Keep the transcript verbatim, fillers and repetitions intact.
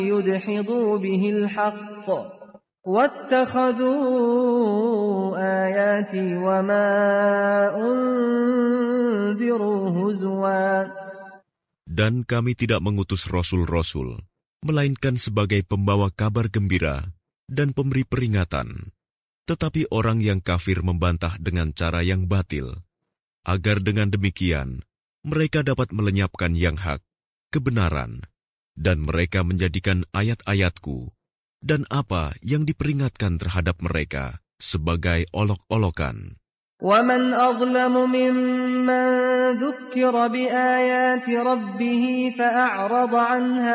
ليدحضوا به الحق واتخذوا آياتي وما أنذروا هزوا. Dan kami tidak mengutus rasul-rasul, melainkan sebagai pembawa kabar gembira dan pemberi peringatan. Tetapi orang yang kafir membantah dengan cara yang batil, agar dengan demikian mereka dapat melenyapkan yang hak, kebenaran, dan mereka menjadikan ayat-ayatku dan apa yang diperingatkan terhadap mereka sebagai olok-olokan. وَمَنْ أَظْلَمُ مِمَّنْ ذُكِّرَ بِآيَاتِ رَبِّهِ فَأَعْرَضَ عَنْهَا